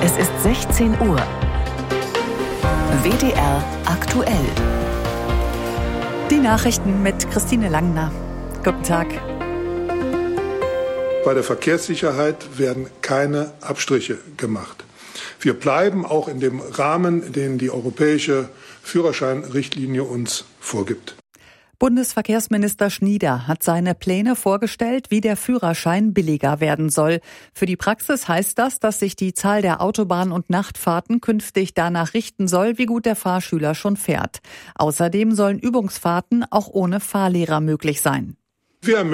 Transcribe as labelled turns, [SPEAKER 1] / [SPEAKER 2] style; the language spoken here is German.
[SPEAKER 1] Es ist 16 Uhr. WDR aktuell.
[SPEAKER 2] Die Nachrichten mit Christine Langner. Guten Tag.
[SPEAKER 3] Bei der Verkehrssicherheit werden keine Abstriche gemacht. Wir bleiben auch in dem Rahmen, den die europäische Führerscheinrichtlinie uns vorgibt.
[SPEAKER 2] Bundesverkehrsminister Schnieder hat seine Pläne vorgestellt, wie der Führerschein billiger werden soll. Für die Praxis heißt das, dass sich die Zahl der Autobahn- und Nachtfahrten künftig danach richten soll, wie gut der Fahrschüler schon fährt. Außerdem sollen Übungsfahrten auch ohne Fahrlehrer möglich sein.
[SPEAKER 3] Wir